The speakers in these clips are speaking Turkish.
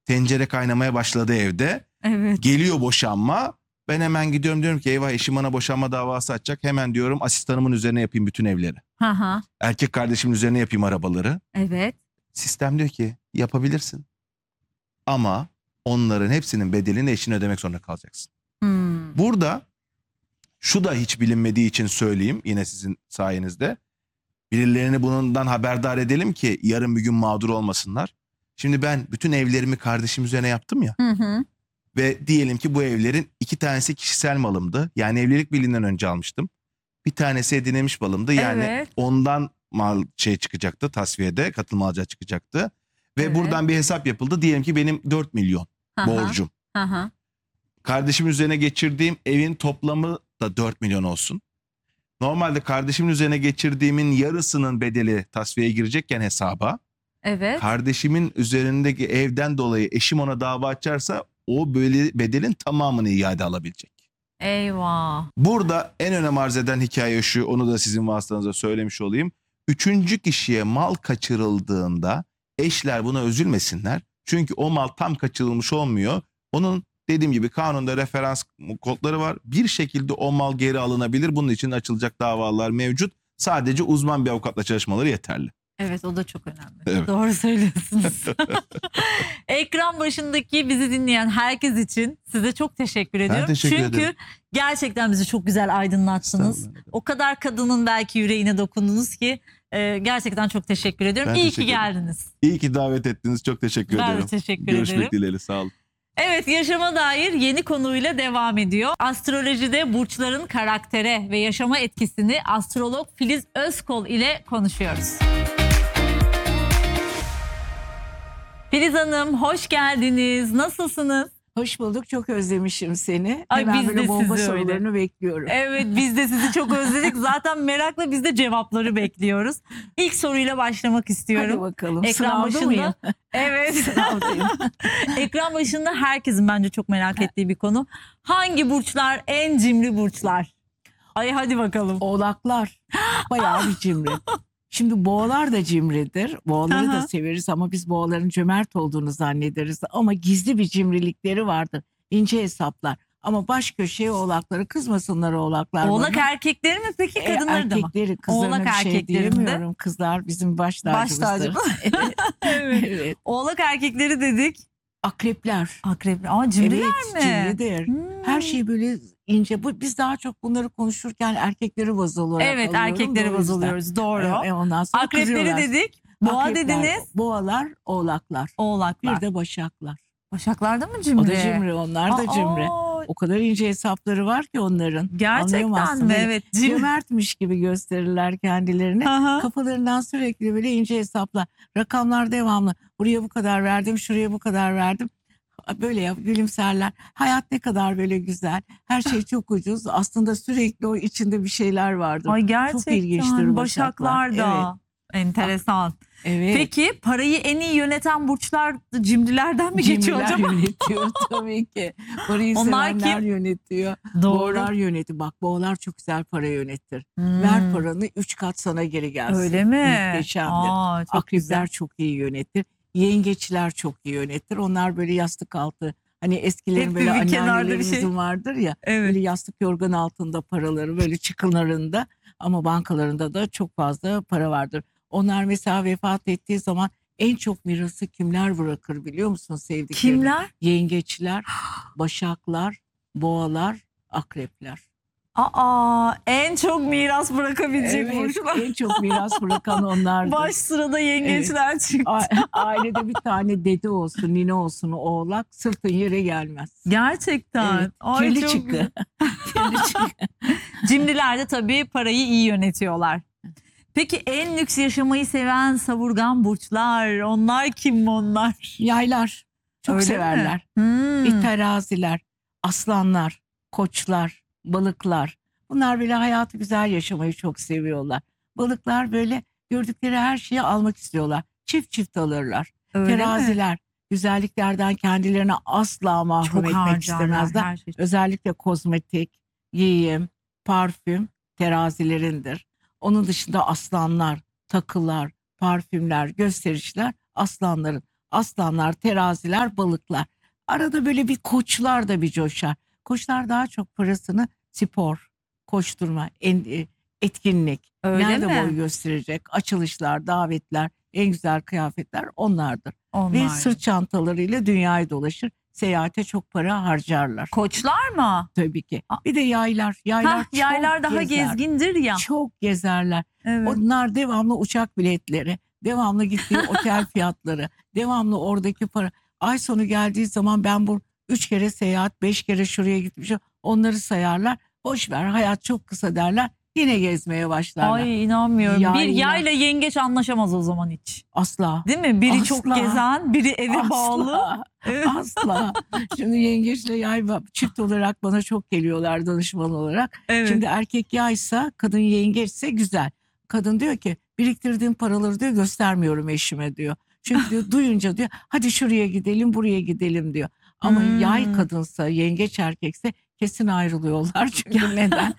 Tencere kaynamaya başladı evde. Evet. Geliyor boşanma. Ben hemen gidiyorum, diyorum ki eyvah, eşim bana boşanma davası açacak. Hemen diyorum asistanımın üzerine yapayım bütün evleri. Hı. Erkek kardeşimin üzerine yapayım arabaları. Evet. Sistem diyor ki yapabilirsin. Ama onların hepsinin bedelini eşine ödemek zorunda kalacaksın. Burada şu da hiç bilinmediği için söyleyeyim yine sizin sayenizde. Birilerini bundan haberdar edelim ki yarın bir gün mağdur olmasınlar. Şimdi ben bütün evlerimi kardeşim üzerine yaptım ya. Hı. Ve diyelim ki bu evlerin 2 tanesi kişisel malımdı. Yani evlilik birliğinden önce almıştım. Bir tanesi edinilmiş malımdı. Yani Evet. ondan mal çıkacaktı, tasfiyede katılma alacağı çıkacaktı. Ve Evet. buradan bir hesap yapıldı. Diyelim ki benim 4 milyon borcum. Hı. Kardeşimin üzerine geçirdiğim evin toplamı da 4 milyon olsun. Normalde kardeşimin üzerine geçirdiğimin yarısının bedeli tasfiyeye girecekken hesaba. Evet. Kardeşimin üzerindeki evden dolayı eşim ona dava açarsa o böyle bedelin tamamını iade alabilecek. Eyvah. Burada en önem arz eden hikaye şu, onu da sizin vasıtanıza söylemiş olayım. 3. kişiye mal kaçırıldığında eşler buna üzülmesinler. Çünkü o mal tam kaçırılmış olmuyor. Onun dediğim gibi kanunda referans kodları var. Bir şekilde o mal geri alınabilir. Bunun için açılacak davalar mevcut. Sadece uzman bir avukatla çalışmaları yeterli. Evet, o da çok önemli. Evet. Doğru söylüyorsunuz. Ekran başındaki bizi dinleyen herkes için size çok teşekkür ediyorum. teşekkür Çünkü ederim. gerçekten bizi çok güzel aydınlattınız. O kadar kadının belki yüreğine dokundunuz ki gerçekten çok teşekkür ediyorum. Ben İyi teşekkür ki ederim. geldiniz. İyi ki davet ettiniz. Çok teşekkür Ben de ederim. teşekkür Görüşmek ederim. dileğiyle. Sağ olun. Evet, yaşama dair yeni konuyla devam ediyor. Astrolojide burçların karaktere ve yaşama etkisini astrolog Filiz Özkol ile konuşuyoruz. Filiz Hanım, hoş geldiniz. Nasılsınız? Hoş bulduk. Çok özlemişim seni. Ay, Hemen biz böyle de bomba sizi öyle. sorularını bekliyorum. Evet, biz de sizi çok özledik. Zaten merakla biz de cevapları bekliyoruz. İlk soruyla başlamak istiyorum. Hadi bakalım. Ekran Sınavda başında. mıyım? Evet. Sınavdayım. Ekran başında herkesin bence çok merak ettiği bir konu. Hangi burçlar en cimri burçlar? Ay hadi bakalım. Oğlaklar. Bayağı bir cimri. Şimdi boğalar da cimridir. Boğaları Aha. da severiz ama biz boğaların cömert olduğunu zannederiz. Ama gizli bir cimrilikleri vardır. İnce hesaplar. Ama baş köşeye oğlakları, kızmasınlar oğlaklar. Oğlak bana. erkekleri mi peki, kadınları da mı? Erkekleri, kızlarına Oğlak bir şey erkeklerinde. diyemiyorum. Kızlar bizim baş Baş tacımızdır. tacı. Evet. Evet. Oğlak erkekleri dedik. Akrepler. Akrep. Ama cimriler Evet, mi? cimridir. Her şey böyle ince. Biz daha çok bunları konuşurken erkekleri baz olarak Evet, alıyorum. erkekleri O baz yüzden. alıyoruz. Doğru. Ondan sonra Akrepleri kızıyorlar. dedik. Boğa Akrepler, dediniz. boğalar, oğlaklar. Oğlaklar. Bir de başaklar. Başaklar da mı cimri? O da cimri, onlar da cimri. Aa, O kadar ince hesapları var ki onların. gerçekten Anlayamazsın. mi? Böyle Evet. Cimri. Cömertmiş gibi gösterirler kendilerini. Aha. Kafalarından sürekli böyle ince hesaplar. Rakamlar devamlı. Buraya bu kadar verdim, şuraya bu kadar verdim. Böyle yap, gülümserler. Hayat ne kadar böyle güzel. Her şey çok ucuz. Aslında sürekli o içinde bir şeyler vardır. Ay gerçekten. Çok ilginçtir Başaklar da. Enteresan. Evet. Peki parayı en iyi yöneten burçlar cimrilerden mi geçiyor Cimriler acaba? yönetiyor tabii ki. Parayı Onlar sevenler kim? yönetiyor. Doğru. Boğalar yönetiyor. Bak, boğalar çok güzel para yönetir. Ver paranı 3 kat sana geri gelsin. Öyle mi? Muhteşemdir. Aa, çok Akrepler güzel. çok iyi yönetir. Yengeçler çok iyi yönetir. Onlar böyle yastık altı. Hani eskilerin Hep böyle bir kenarda bir anneannelerimizin şey. vardır ya. Evet. Böyle yastık yorgan altında paraları, böyle çıkınlarında, ama bankalarında da çok fazla para vardır. Onlar mesela vefat ettiği zaman en çok mirası kimler bırakır biliyor musun sevdiklerini? Kimler? Yengeçler, başaklar, boğalar, akrepler. Aa, en çok miras bırakabilecek Evet, burçlar. en çok miras bırakan onlardır. Baş sırada yengeçler çıktı. Ailede bir tane dede olsun, nine olsun, oğlak sırtın yere gelmez. Gerçekten. Evet, Ay, kirli çok çıktı. güzel. Kirli çıktı. Cimriler de tabii parayı iyi yönetiyorlar. Peki en lüks yaşamayı seven savurgan burçlar, onlar kim onlar? Yaylar çok Öyle mi? severler. Teraziler, aslanlar, koçlar, balıklar. Bunlar böyle hayatı güzel yaşamayı çok seviyorlar. Balıklar böyle gördükleri her şeyi almak istiyorlar. Çift çift alırlar. Öyle mi? Teraziler güzelliklerden kendilerini asla mahrum Çok etmek harcarlar istemezler. her şey. Özellikle kozmetik, giyim, parfüm terazilerindir. Onun dışında aslanlar, takılar, parfümler, gösterişler aslanların. Aslanlar, teraziler, balıklar. Arada böyle bir koçlar da bir coşar. Koçlar daha çok parasını spor, koşturma, etkinlik, Öyle nerede mi? boy gösterecek, açılışlar, davetler, en güzel kıyafetler onlardır. Ve Onlar. sırt çantalarıyla dünyayı dolaşır. Seyahate çok para harcarlar. Koçlar mı? Tabii ki. A- Bir de yaylar. Yaylar çok Yaylar daha gezer. gezgindir ya. Çok gezerler. Evet. Onlar devamlı uçak biletleri, devamlı gittiği otel fiyatları, devamlı oradaki para. Ay sonu geldiği zaman ben bu 3 kere seyahat, 5 kere şuraya gitmişim. Onları sayarlar. Boş ver, hayat çok kısa derler. Yine gezmeye başlarlar. Ay inanmıyorum. Bir Yayla. yayla yengeç anlaşamaz o zaman hiç. Asla. Değil mi? Biri çok Asla. gezen, biri eve Asla. bağlı. Evet. Asla. Şimdi yengeçle yay çift olarak bana çok geliyorlar danışman olarak. Evet. Şimdi erkek yaysa, kadın yengeçse güzel. Kadın diyor ki biriktirdiğim paraları diyor göstermiyorum eşime diyor. Çünkü diyor duyunca diyor hadi şuraya gidelim buraya gidelim diyor. Ama yay kadınsa yengeç erkekse kesin ayrılıyorlar. Çünkü neden?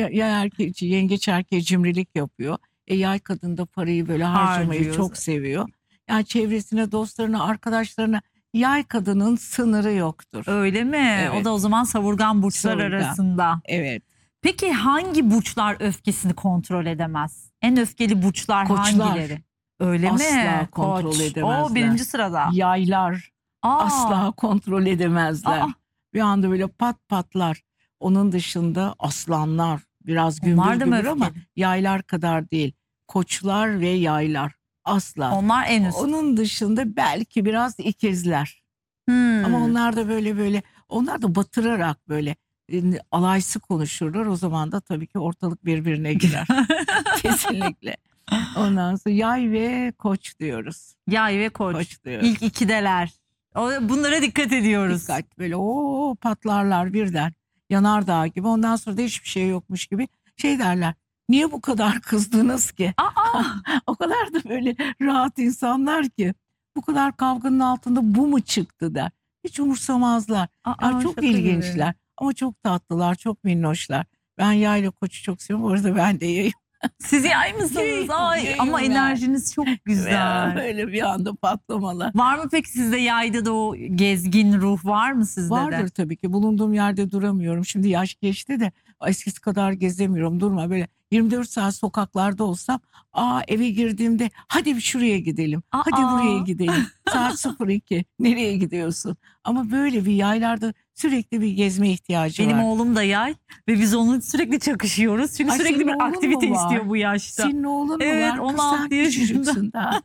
Yengeç erkeğe cimrilik yapıyor. Yay kadın da parayı böyle harcamayı Harcıyor. çok seviyor. Yani çevresine, dostlarına, arkadaşlarına yay kadının sınırı yoktur. Öyle mi? Evet. O da o zaman savurgan burçlar Savurgan. arasında. Evet. Peki hangi burçlar öfkesini kontrol edemez? En öfkeli burçlar Koçlar. hangileri? Öyle Asla mi? kontrol Koç. edemezler. O birinci sırada. Yaylar Aa, asla kontrol edemezler. Aa. Bir anda böyle pat patlar. Onun dışında aslanlar biraz Onlar gümbür da mı gümbür ama öfkeli? yaylar kadar değil. Koçlar ve yaylar asla. Onlar en üst. Onun dışında belki biraz ikizler. Hmm. Ama onlar da böyle onlar da batırarak böyle alaysı konuşurlar. O zaman da tabii ki ortalık birbirine girer. Kesinlikle. Ondan sonra yay ve koç diyoruz. Yay ve koç. Koç diyoruz. İlk ikideler. Bunlara dikkat ediyoruz. Dikkat böyle o patlarlar birden. Yanardağ gibi. Ondan sonra da hiçbir şey yokmuş gibi şey derler. Niye bu kadar kızdınız ki? Aa, O kadar da böyle rahat insanlar ki. Bu kadar kavganın altında bu mu çıktı der. Hiç umursamazlar. Ya çok şaka gibi. ilginçler. Ama çok tatlılar, çok minnoşlar. Ben yayla koçu çok seviyorum. Bu arada ben de yayım. Siz yay mısınız? Yayım, Ay, yayım ama yani. enerjiniz çok güzel. Böyle bir anda patlamalar. Var mı peki sizde yayda da o gezgin ruh var mı sizde Vardır de? tabii ki. Bulunduğum yerde duramıyorum. Şimdi yaş geçti de eskisi kadar gezemiyorum. Durma böyle 24 saat sokaklarda olsam eve girdiğimde hadi bir şuraya gidelim. Hadi Aa. buraya gidelim. Saat 02. Nereye gidiyorsun? Ama böyle bir yaylarda sürekli bir gezme ihtiyacı Benim var. oğlum da yay ve biz onu sürekli çakışıyoruz. Çünkü Ay, sürekli senin bir oğlun mu aktivite var? istiyor bu yaşta. Senin oğlun mu Evet, var? 16 Kız sen yaşında. küçücüksün daha.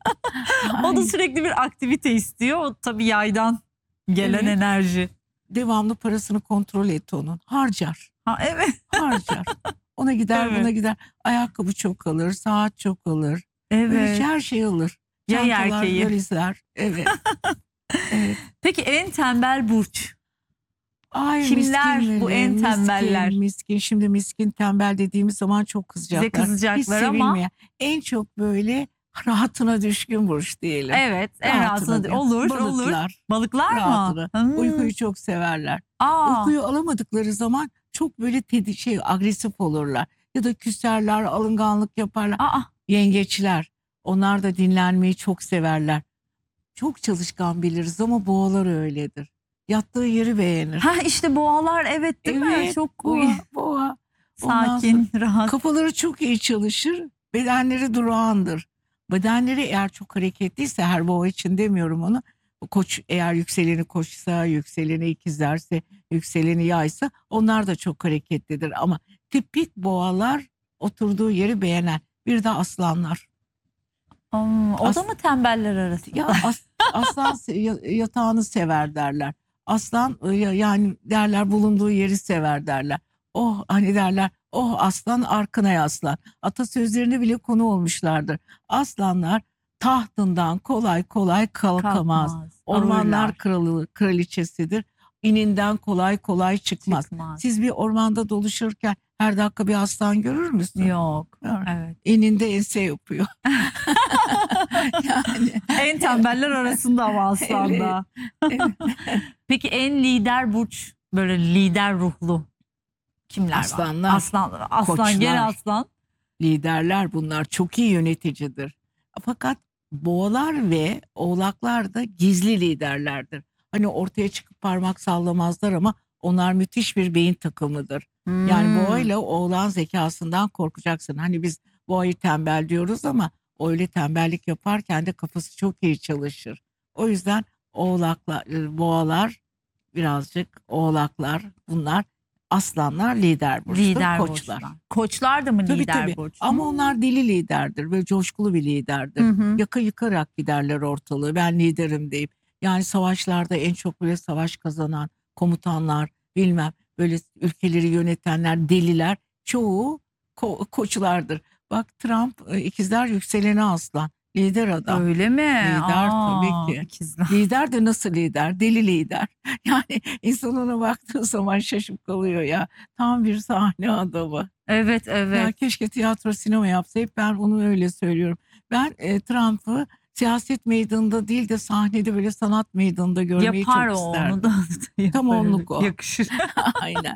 O da Ay, sürekli bir aktivite istiyor. O tabii yaydan gelen Evet. enerji. devamlı parasını kontrol et onun. Harcar. Ha, evet. Harcar. Ona gider Evet. buna gider. Ayakkabı çok alır. Saat çok alır. Böyle Evet. her şey alır. Yay Çantalar, erkeği. valizler. Evet. Evet. Peki en tembel burç? Ay, Kimler miskin bu Melih, en miskin, tembeller? Miskin. Şimdi miskin tembel dediğimiz zaman çok kızacaklar. Bize kızacaklar Hiç ama- sevilmeyen. En çok böyle rahatına düşkün burç diyelim. Evet. En rahatsız diyor. olur. Olur. Balıklar. Balıklar Rahatına. mı? Uykuyu çok severler. Aa, Uykuyu alamadıkları zaman çok böyle agresif olurlar. Ya da küserler, alınganlık yaparlar. aa. Yengeçler. Onlar da dinlenmeyi çok severler. Çok çalışkan biliriz ama boğalar öyledir. Yattığı yeri beğenir. Ha işte boğalar evet değil mi? Evet, Çok boğa. Ondan sakin, rahat. Kafaları çok iyi çalışır. Bedenleri durağandır. Bedenleri eğer çok hareketliyse, her boğa için demiyorum onu. Koç eğer yükseleni koçsa, yükseleni ikizlerse, yükseleni yaysa onlar da çok hareketlidir. Ama tipik boğalar oturduğu yeri beğenen. Bir de aslanlar. O da mı tembeller arasında? Ya aslan yatağını sever derler. Aslan yani derler bulunduğu yeri sever derler. Oh hani derler oh aslan arkına yaslan. Atasözlerine bile konu olmuşlardır. Aslanlar tahtından kolay kolay kalkamaz. Ormanlar Ağırlar. kralı, kraliçesidir. İninden kolay kolay çıkmaz. Çıkmaz. Siz bir ormanda dolaşırken her dakika bir aslan görür müsün? Yok. Yok. Evet. Eninde ense yapıyor. Yani En tembeller arasında ama aslanda. evet. Peki en lider burç, böyle lider ruhlu kimler Aslanlar, var? Aslan koçlar. gene aslan. Liderler bunlar çok iyi yöneticidir. Fakat Boğalar ve oğlaklar da gizli liderlerdir. Hani ortaya çıkıp parmak sallamazlar ama onlar müthiş bir beyin takımıdır. Yani boğa ile oğlan zekasından korkacaksın. Hani biz boğayı tembel diyoruz ama o öyle tembellik yaparken de kafası çok iyi çalışır. O yüzden boğalar birazcık, oğlaklar, bunlar aslanlar lider burçtur, Lider koçlar. burçlar. Koçlar da mı Tabii lider tabii. burç? Ama onlar deli liderdir. Böyle coşkulu bir liderdir. Hı hı. Yaka yıkarak giderler ortalığı. Ben liderim deyip. Yani savaşlarda en çok böyle savaş kazanan komutanlar, bilmem böyle ülkeleri yönetenler, deliler çoğu koçlardır. Bak Trump ikizler yükseleni aslan. Lider adam. Öyle mi? Lider tabii ki. İkizler. Lider de nasıl lider? Deli lider. Yani insan ona baktığı zaman şaşıp kalıyor ya. Tam bir sahne adamı. Evet Ya evet. keşke tiyatro sinema yapsa. Hep ben onu öyle söylüyorum. Ben Trump'ı siyaset meydanında değil de sahnede böyle sanat meydanında görmeyi Yapar çok o isterdim. onu da. Tam yapar, onluk o. yakışır. Aynen.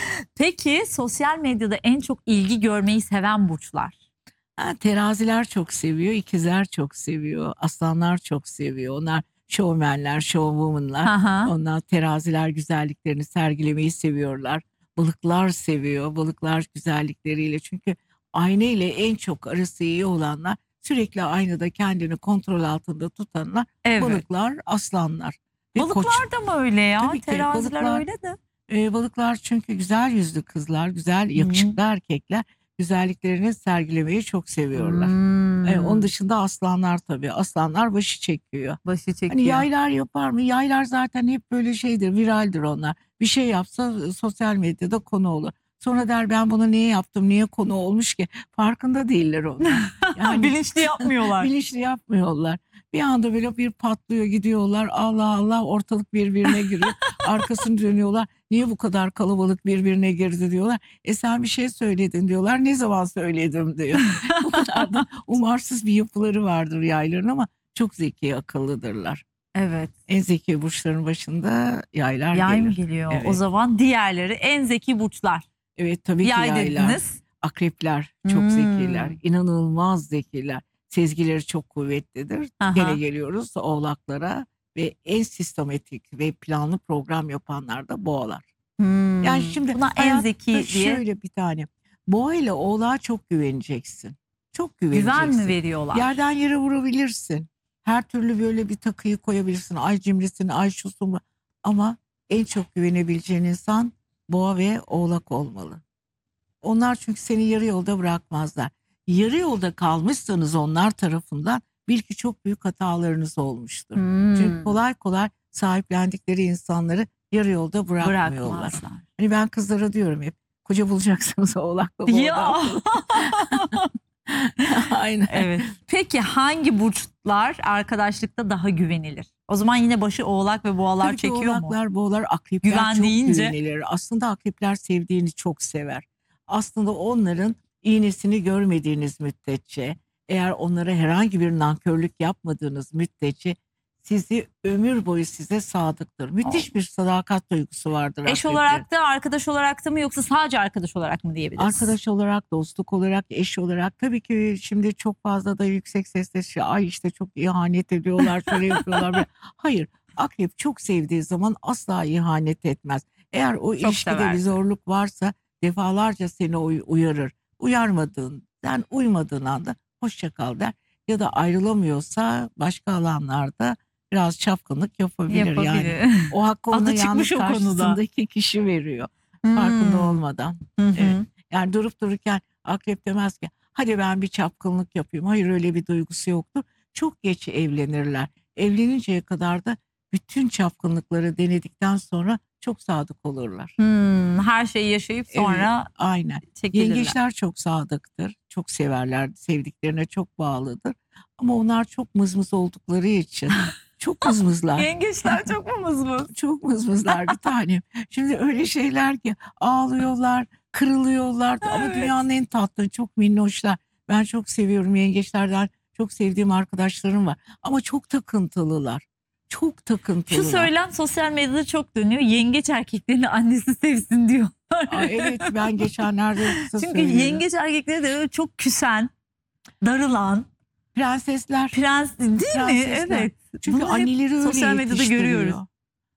Peki sosyal medyada en çok ilgi görmeyi seven burçlar? Ha, teraziler çok seviyor, ikizler çok seviyor, aslanlar çok seviyor. Onlar şovmenler, şovwomanlar. Aha. Onlar teraziler güzelliklerini sergilemeyi seviyorlar. Balıklar seviyor, balıklar güzellikleriyle. Çünkü ayna ile en çok arası iyi olanlar, sürekli aynada kendini kontrol altında tutanlar, Evet. balıklar, aslanlar. Ve koç. Balıklar da mı öyle ya? Tabii ki, Teraziler balıklar- öyle de. Balıklar çünkü güzel yüzlü kızlar, güzel yakışıklı erkekler güzelliklerini sergilemeyi çok seviyorlar. Onun dışında aslanlar tabii. Aslanlar başı çekiyor. Başı çekiyor. Hani yaylar yapar mı? Yaylar zaten hep böyle şeydir, viraldir onlar. Bir şey yapsa sosyal medyada konu olur. Sonra der ben bunu niye yaptım, niye konu olmuş ki? Farkında değiller onlar. Yani Bilinçli yapmıyorlar. bilinçli yapmıyorlar. Bir anda böyle bir patlıyor gidiyorlar. Allah Allah ortalık birbirine giriyor. Arkasını dönüyorlar. Niye bu kadar kalabalık birbirine girdi diyorlar. Sen bir şey söyledin diyorlar. Ne zaman söyledim diyor. Bu kadar da umarsız bir yapıları vardır yayların ama çok zeki, akıllıdırlar. Evet. En zeki burçların başında yaylar Yay mı gelir. geliyor? Evet. O zaman diğerleri en zeki burçlar. Evet tabii ki Yay yaylar. dediniz. Akrepler çok zekiler. İnanılmaz zekiler. Sezgileri çok kuvvetlidir. Aha. Gene geliyoruz oğlaklara ve en sistematik ve planlı program yapanlar da boğalar. Yani şimdi buna en hayatta zeki diye şöyle bir tane. Boğa ile oğlağa çok güveneceksin. Çok güveneceksin. güven mi veriyorlar? Yerden yere vurabilirsin. Her türlü böyle bir takıyı koyabilirsin. Ay cimrisin, ay şusun mu? Ama en çok güvenebileceğin insan boğa ve oğlak olmalı. Onlar çünkü seni yarı yolda bırakmazlar. Yarı yolda kalmışsanız onlar tarafından bil ki çok büyük hatalarınız olmuştur. Çünkü kolay kolay sahiplendikleri insanları yarı yolda bırakmıyorlar. bırakmazlar. Hani ben kızlara diyorum hep koca bulacaksınız oğlakla boğadan. Ya. Aynen. Evet. Peki hangi burçlar arkadaşlıkta daha güvenilir? O zaman yine başı oğlak ve boğalar Tabii ki çekiyor mu? oğlaklar, boğalar, akrepler Güven çok deyince- güvenilir. Aslında akrepler sevdiğini çok sever. Aslında onların iğnesini görmediğiniz müddetçe, eğer onlara herhangi bir nankörlük yapmadığınız müddetçe sizi ömür boyu size sadıktır. Müthiş bir sadakat duygusu vardır Eş akreplerin. olarak da arkadaş olarak da mı yoksa sadece arkadaş olarak mı diyebiliriz? Arkadaş olarak, dostluk olarak, eş olarak tabii ki şimdi çok fazla da yüksek sesle ay işte çok ihanet ediyorlar, şöyle yapıyorlar. Böyle. Hayır, akrep çok sevdiği zaman asla ihanet etmez. Eğer o ilişkide sever. bir zorluk varsa defalarca seni uyarır. Sen uymadığın anda hoşça kal der. Ya da ayrılamıyorsa başka alanlarda biraz çapkınlık yapabilir. Yani Yapabilir. o hakkı ona Adı yalnız çıkmış o konuda. karşısındaki kişi veriyor. Farkında olmadan. Hı hı. Evet. Yani durup dururken akrep demez ki hadi ben bir çapkınlık yapayım. Hayır öyle bir duygusu yoktur. Çok geç evlenirler. Evleninceye kadar da bütün çapkınlıkları denedikten sonra çok sadık olurlar. Her şeyi yaşayıp sonra Aynen. çekilirler. Yengeçler çok sadıktır. Çok severler. Sevdiklerine çok bağlıdır. Ama onlar çok mızmız oldukları için çok mızmızlar. Yengeçler çok mu mızmız? Çok mızmızlar bir tanem. Şimdi öyle şeyler ki ağlıyorlar, kırılıyorlar ama Evet. dünyanın en tatlı, çok minnoşlar. Ben çok seviyorum yengeçlerden. Çok sevdiğim arkadaşlarım var ama çok takıntılılar. Çok takıntılılar. Şu söylem sosyal medyada çok dönüyor. Yengeç erkeklerini annesi sevsin diyor. Aa, evet ben geçenlerde kısa Çünkü söylüyorum. yengeç erkekleri de öyle çok küsen, darılan, Prensesler. Prens değil mi? Prensesler. Evet. Çünkü Bunu hep anneleri öyle sosyal medyada yetiştiriyor. görüyoruz.